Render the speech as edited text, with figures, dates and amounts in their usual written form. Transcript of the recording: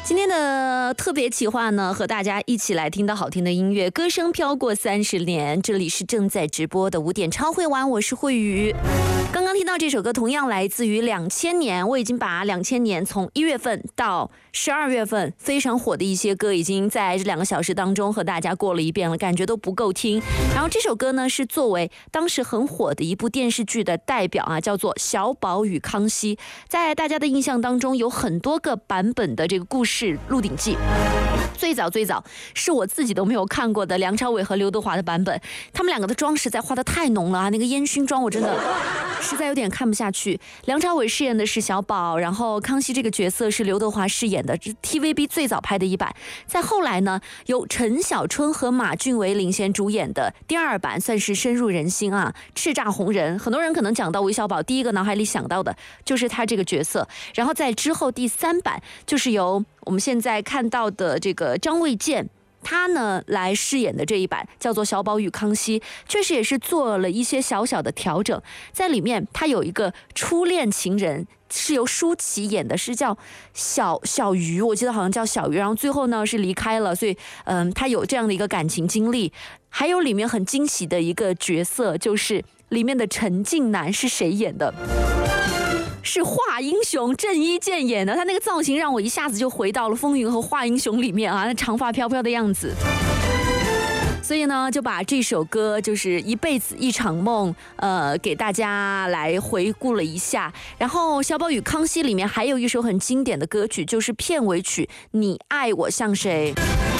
今天的特别企划呢，和大家一起来听到好听的音乐，歌声飘过30年。这里是正在直播的5点超会玩，我是慧宇。刚刚听到这首歌，同样来自于2000年。我已经把2000年从1月份到12月份非常火的一些歌，已经在这2个小时当中和大家过了一遍了，感觉都不够听。然后这首歌呢，是作为当时很火的一部电视剧的代表啊，叫做《小宝与康熙》。在大家的印象当中，有很多个版本的这个故事《鹿鼎记》。最早是我自己都没有看过的梁朝伟和刘德华的版本，他们两个的妆实在画得太浓了啊，那个烟熏妆我真的实在有点看不下去。梁朝伟饰演的是小宝，然后康熙这个角色是刘德华饰演的，这 TVB 最早拍的一版。再后来呢，由陈小春和马俊伟领衔主演的第2版，算是深入人心啊，叱咤红人。很多人可能讲到韦小宝，第一个脑海里想到的就是他这个角色。然后在之后第3版，就是由我们现在看到的这个张卫健，他呢来饰演的这一版叫做《小宝与康熙》，确实也是做了一些小小的调整。在里面他有一个初恋情人，是由舒淇演的，是叫小鱼，我记得好像叫小鱼，然后最后呢是离开了，所以他有这样的一个感情经历。还有里面很惊喜的一个角色，就是里面的陈近南是谁演的？是华英雄郑伊健演的，他那个造型让我一下子就回到了《风云》和华英雄里面啊，那长发飘飘的样子。所以呢，就把这首歌就是一辈子一场梦，给大家来回顾了一下。然后《小宝与康熙》里面还有一首很经典的歌曲，就是片尾曲《你爱我像谁》。